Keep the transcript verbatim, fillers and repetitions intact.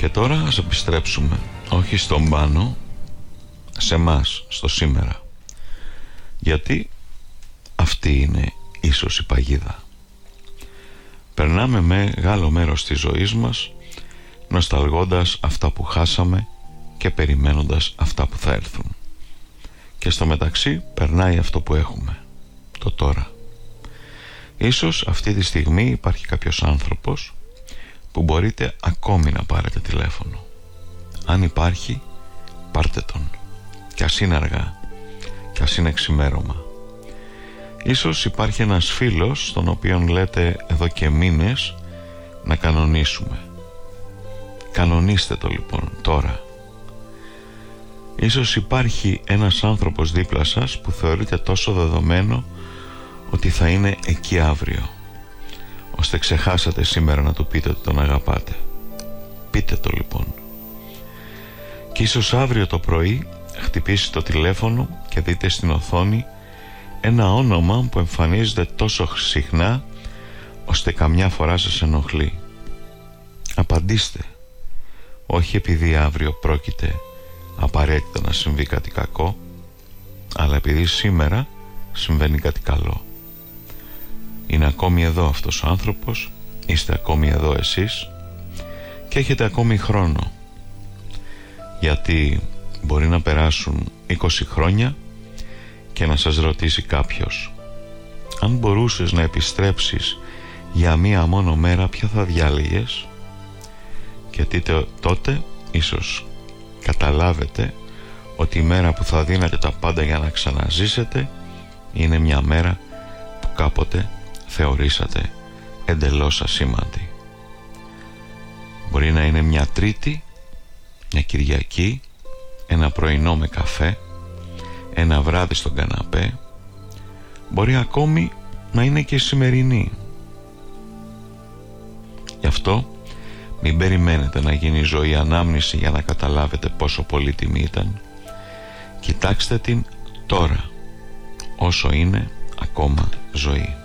Και τώρα ας επιστρέψουμε, όχι στον πάνω, σε μας, στο σήμερα. Γιατί αυτή είναι ίσως η παγίδα. Περνάμε μεγάλο μέρος της ζωής μας νοσταλγώντας αυτά που χάσαμε και περιμένοντας αυτά που θα έρθουν. Και στο μεταξύ περνάει αυτό που έχουμε, το τώρα. Ίσως αυτή τη στιγμή υπάρχει κάποιος άνθρωπος που μπορείτε ακόμη να πάρετε τηλέφωνο. Αν υπάρχει, πάρτε τον. Κι ας είναι αργά, κι ας είναι ξημέρωμα. Ίσως υπάρχει ένας φίλος στον οποίον λέτε εδώ και μήνες να κανονίσουμε. Κανονίστε το λοιπόν τώρα. Ίσως υπάρχει ένας άνθρωπος δίπλα σας που θεωρείτε τόσο δεδομένο ότι θα είναι εκεί αύριο, ώστε ξεχάσατε σήμερα να του πείτε ότι τον αγαπάτε. Πείτε το λοιπόν. Και ίσως αύριο το πρωί χτυπήσει το τηλέφωνο και δείτε στην οθόνη ένα όνομα που εμφανίζεται τόσο συχνά ώστε καμιά φορά σας ενοχλεί. Απαντήστε. Όχι επειδή αύριο πρόκειται απαραίτητα να συμβεί κάτι κακό, αλλά επειδή σήμερα συμβαίνει κάτι καλό. Είναι ακόμη εδώ αυτός ο άνθρωπος, είστε ακόμη εδώ εσείς και έχετε ακόμη χρόνο. Γιατί μπορεί να περάσουν είκοσι χρόνια και να σας ρωτήσει κάποιος, αν μπορούσες να επιστρέψεις για μία μόνο μέρα, ποια θα διάλεγες? Και τότε ίσως καταλάβετε ότι η μέρα που θα δίνατε τα πάντα για να ξαναζήσετε είναι μια μέρα που κάποτε θεωρήσατε εντελώς ασήμαντη. Μπορεί να είναι μια Τρίτη, μια Κυριακή, ένα πρωινό με καφέ, ένα βράδυ στον καναπέ. Μπορεί ακόμη να είναι και σημερινή. Γι' αυτό μην περιμένετε να γίνει η ζωή ανάμνηση για να καταλάβετε πόσο πολύτιμη ήταν. Κοιτάξτε την τώρα, όσο είναι ακόμα ζωή.